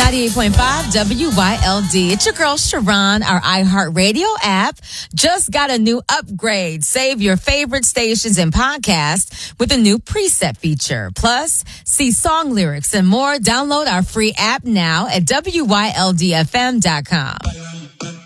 98.5 WYLD. It's your girl, Sharon. Our iHeartRadio app just got a new upgrade. Save your favorite stations and podcasts with a new preset feature. Plus, see song lyrics and more. Download our free app now at WYLDFM.com.